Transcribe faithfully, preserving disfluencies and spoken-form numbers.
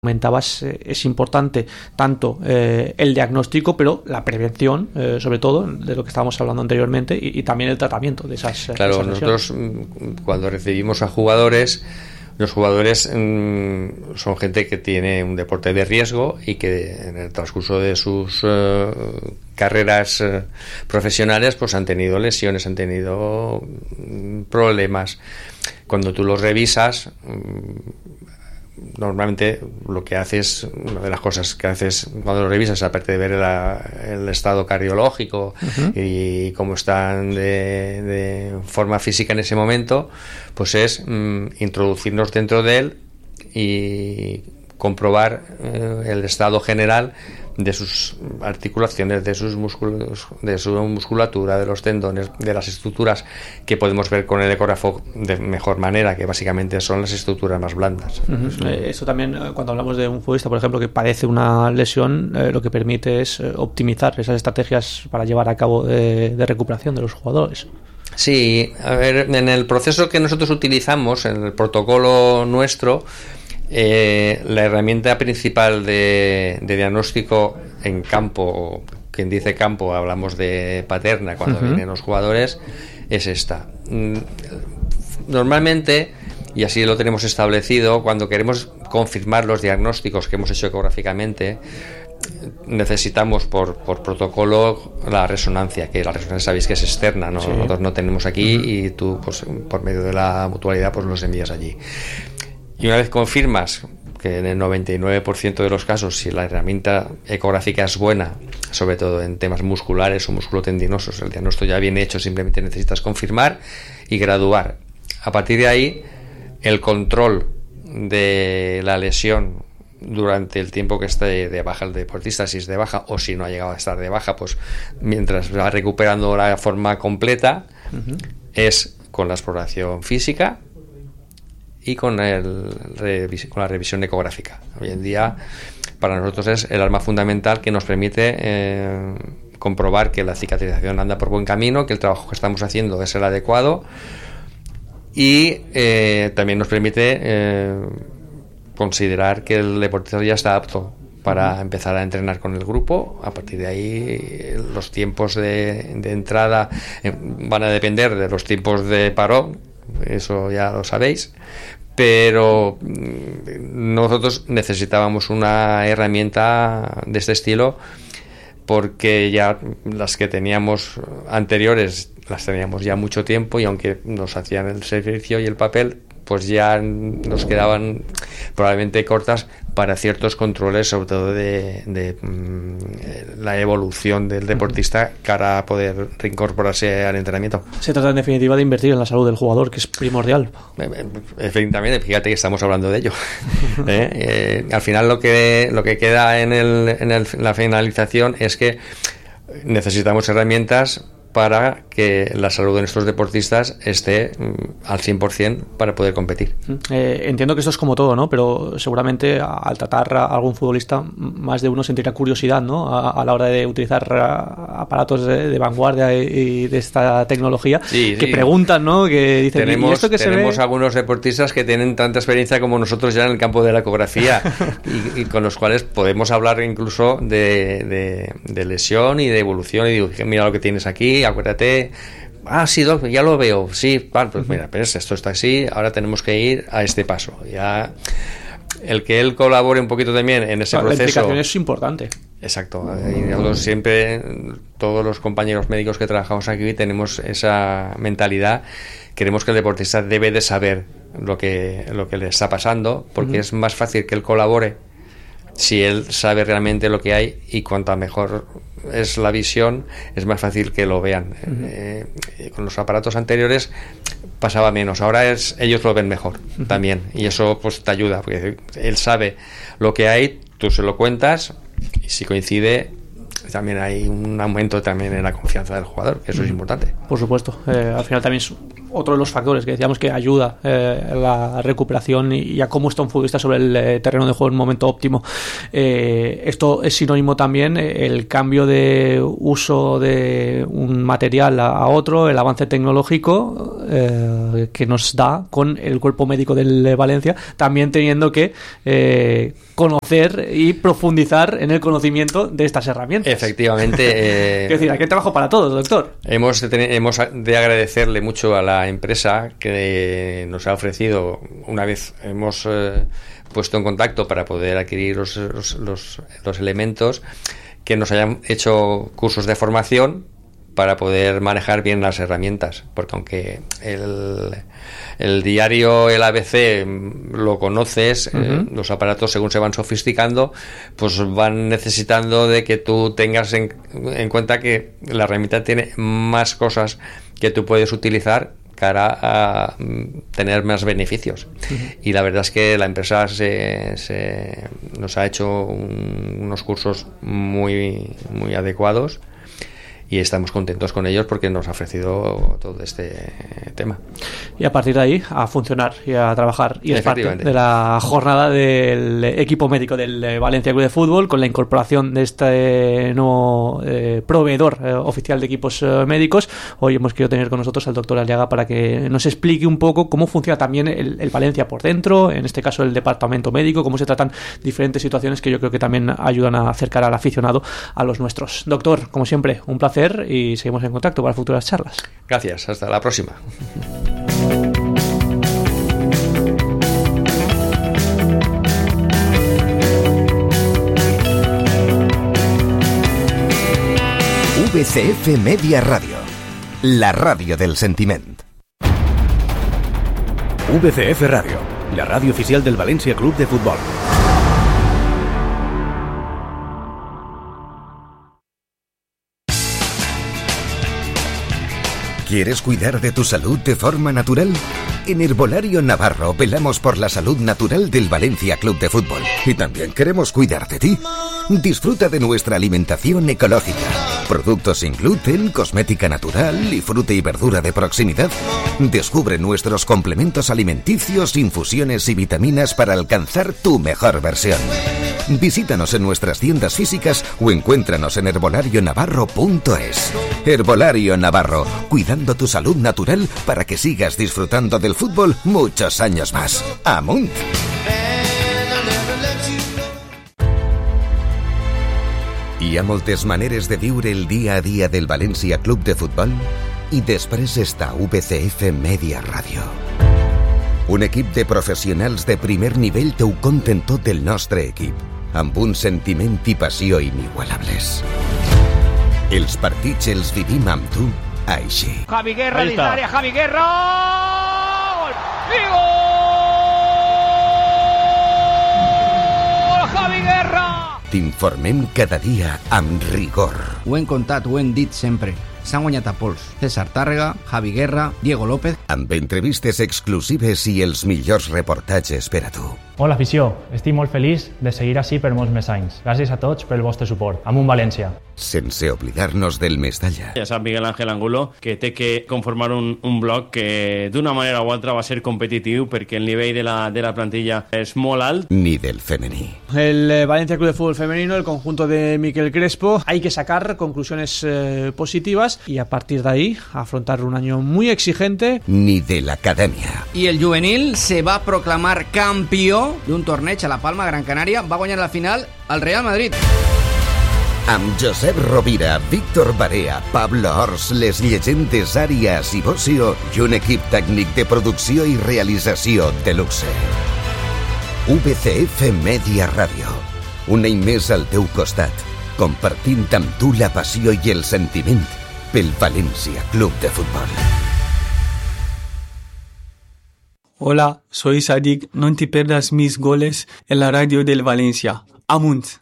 comentabas, eh, es importante tanto eh, el diagnóstico, pero la prevención, eh, sobre todo, de lo que estábamos hablando anteriormente, y, y también el tratamiento de esas lesiones. Claro, nosotros cuando recibimos a jugadores, los jugadores mmm, son gente que tiene un deporte de riesgo y que en el transcurso de sus uh, carreras uh, profesionales pues han tenido lesiones, han tenido uh, problemas. Cuando tú los revisas, uh, normalmente lo que haces, una de las cosas que haces cuando lo revisas, aparte de ver la, el estado cardiológico uh-huh. y cómo están de, de forma física en ese momento, pues es mm, introducirnos dentro de él y comprobar eh, el estado general de sus articulaciones, de sus músculos, de su musculatura, de los tendones, de las estructuras que podemos ver con el ecógrafo de mejor manera, que básicamente son las estructuras más blandas. Uh-huh. Eh, eso también, cuando hablamos de un futbolista, por ejemplo, que padece una lesión, eh, lo que permite es eh, optimizar esas estrategias para llevar a cabo de, de recuperación de los jugadores. Sí, a ver, en el proceso que nosotros utilizamos, en el protocolo nuestro, Eh, la herramienta principal de, de diagnóstico en campo, quien dice campo, hablamos de paterna cuando uh-huh. vienen los jugadores, es esta. Normalmente, y así lo tenemos establecido, cuando queremos confirmar los diagnósticos que hemos hecho ecográficamente, necesitamos por, por protocolo la resonancia, que la resonancia sabéis que es externa, ¿no? Sí. Nosotros no tenemos aquí uh-huh. y tú pues, por medio de la mutualidad pues los envías allí. Y una vez confirmas que en el noventa y nueve por ciento de los casos, si la herramienta ecográfica es buena, sobre todo en temas musculares o musculotendinosos, el diagnóstico ya viene hecho, simplemente necesitas confirmar y graduar. A partir de ahí, el control de la lesión durante el tiempo que esté de baja el deportista, si es de baja o si no ha llegado a estar de baja, pues mientras va recuperando la forma completa, uh-huh. es con la exploración física y con, el, con la revisión ecográfica. Hoy en día para nosotros es el arma fundamental que nos permite eh, comprobar que la cicatrización anda por buen camino, que el trabajo que estamos haciendo es el adecuado y eh, también nos permite eh, considerar que el deportista ya está apto para uh-huh. empezar a entrenar con el grupo. A partir de ahí los tiempos de, de entrada eh, van a depender de los tiempos de parón, eso ya lo sabéis, pero nosotros necesitábamos una herramienta de este estilo porque ya las que teníamos anteriores las teníamos ya mucho tiempo y aunque nos hacían el servicio y el papel, pues ya nos quedaban probablemente cortas para ciertos controles, sobre todo de, de mm, la evolución del deportista cara a poder reincorporarse al entrenamiento. Se trata en definitiva de invertir en la salud del jugador, que es primordial. Efectivamente, fíjate que estamos hablando de ello. ¿Eh? Eh, al final lo que lo que queda en, el, en el, la finalización es que necesitamos herramientas para que la salud de nuestros deportistas esté mm, al cien por ciento para poder competir. Eh, entiendo que esto es como todo, ¿no? Pero seguramente al tratar a algún futbolista, más de uno sentirá curiosidad, ¿no? A, a la hora de utilizar aparatos de, de vanguardia y de esta tecnología, sí, que sí. preguntan, ¿no? Que dicen, tenemos, ¿y esto que tenemos se ve? Algunos deportistas que tienen tanta experiencia como nosotros ya en el campo de la ecografía y, y con los cuales podemos hablar incluso de, de, de lesión y de evolución y digo, mira lo que tienes aquí, acuérdate, ah, sí, doc, ya lo veo, sí, vale, pues mira, pero esto está así, ahora tenemos que ir a este paso. Ya el que él colabore un poquito también en ese claro, proceso. La implicación es importante. Exacto. Y nosotros siempre, todos los compañeros médicos que trabajamos aquí tenemos esa mentalidad. Queremos que el deportista debe de saber lo que, lo que le está pasando, porque uh-huh. es más fácil que él colabore si él sabe realmente lo que hay, y cuanta mejor es la visión, es más fácil que lo vean. Uh-huh. Eh, con los aparatos anteriores pasaba menos, ahora es ellos lo ven mejor uh-huh. también, y eso pues te ayuda, porque él sabe lo que hay, tú se lo cuentas, y si coincide también hay un aumento también en la confianza del jugador, que eso uh-huh. es importante. Por supuesto, eh, al final también es otro de los factores que decíamos que ayuda eh, a la recuperación y, y a cómo está un futbolista sobre el eh, terreno de juego en un momento óptimo. Eh, esto es sinónimo también eh, el cambio de uso de un material a, a otro, el avance tecnológico eh, que nos da con el cuerpo médico del Valencia, también teniendo que eh, conocer y profundizar en el conocimiento de estas herramientas. Efectivamente. Eh, es decir, aquí hay trabajo para todos, doctor. Hemos de, tener, hemos de agradecerle mucho a la empresa que nos ha ofrecido, una vez hemos eh, puesto en contacto para poder adquirir los, los, los, los elementos, que nos hayan hecho cursos de formación para poder manejar bien las herramientas, porque aunque el, el diario, el A B C lo conoces, uh-huh. eh, los aparatos según se van sofisticando, pues van necesitando de que tú tengas en, en cuenta que la herramienta tiene más cosas que tú puedes utilizar cara a tener más beneficios. Uh-huh. Y la verdad es que la empresa se, se nos ha hecho un, unos cursos muy, muy adecuados, y estamos contentos con ellos porque nos ha ofrecido todo este tema. Y a partir de ahí, a funcionar y a trabajar. Y es parte de la jornada del equipo médico del Valencia Club de Fútbol, con la incorporación de este nuevo eh, proveedor eh, oficial de equipos eh, médicos. Hoy hemos querido tener con nosotros al doctor Aliaga para que nos explique un poco cómo funciona también el, el Valencia por dentro, en este caso el departamento médico, cómo se tratan diferentes situaciones que yo creo que también ayudan a acercar al aficionado a los nuestros. Doctor, como siempre, un placer. Y seguimos en contacto para futuras charlas. Gracias, hasta la próxima. V C F Media Radio, la radio del sentiment. V C F Radio, la radio oficial del Valencia Club de Fútbol. ¿Quieres cuidar de tu salud de forma natural? En Herbolario Navarro velamos por la salud natural del Valencia Club de Fútbol y también queremos cuidar de ti. Disfruta de nuestra alimentación ecológica, productos sin gluten, cosmética natural y fruta y verdura de proximidad. Descubre nuestros complementos alimenticios, infusiones y vitaminas para alcanzar tu mejor versión. Visítanos en nuestras tiendas físicas o encuéntranos en herbolario navarro punto es. Herbolario Navarro, cuidando tu salud natural para que sigas disfrutando del fútbol muchos años más. ¡Amunt! Hi ha moltes maneres de viure el dia a dia del València Club de Futbol i després està V C F Media Radio. Un equip de professionals de primer nivell t'ho conten tot del nostre equip, amb un sentiment i passió inigualables. Els partits els vivim amb tu així. Javi Guerra dins l'àrea, Javi Guerra! Gol! I gol! Javi Guerra! T'informem cada dia amb rigor. Ho hem contat, ho hem dit sempre. S'han guanyat a pols. César Tàrrega, Javi Guerra, Diego López... Amb entrevistes exclusives i els millors reportatges per a tu. Hola, afició. Estic molt feliç de seguir així per molts més anys. Gràcies a tots pel vostre suport. Amunt València. Sense oblidar-nos del Mestalla. Ja sap Miguel Ángel Angulo que té que conformar un, un bloc que d'una manera o altra va ser competitiu perquè el nivell de la, de la plantilla és molt alt. Ni del femení. El eh, Valencia Club de Fútbol Femenino, el conjunto de Miquel Crespo, hay que sacar conclusiones eh, positivas y a partir de ahí afrontar un año muy exigente. Ni de la academia. I el juvenil se va proclamar campió d'un torneig a la Palma, Gran Canària. Va guanyar la final al Real Madrid. Amb Josep Rovira, Víctor Barea, Pablo Ors, les llegendes Àrias i Bocio i un equip tècnic de producció i realització de luxe. V C F Media Radio, un any més al teu costat, compartint amb tu la passió i el sentiment pel Valencia Club de Fútbol. Hola, soy Sadik. No te pierdas mis goles en la radio del Valencia. Amunt.